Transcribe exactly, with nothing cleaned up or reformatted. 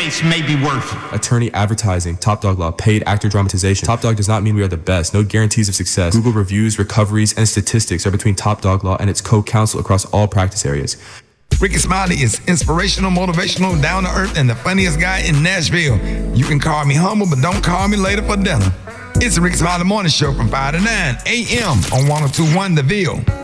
case may be worth it. Attorney advertising, Top Dog Law, paid actor dramatization. Top Dog does not mean we are the best. No guarantees of success. Google reviews, recoveries, and statistics are between Top Dog Law and its co-counsel across all practice areas. Rickey Smiley is inspirational, motivational, down to earth, and the funniest guy in Nashville. You can call me humble, but don't call me later for dinner. It's the Rickey Smiley Morning Show from five to nine a.m. on one oh two point one The Ville.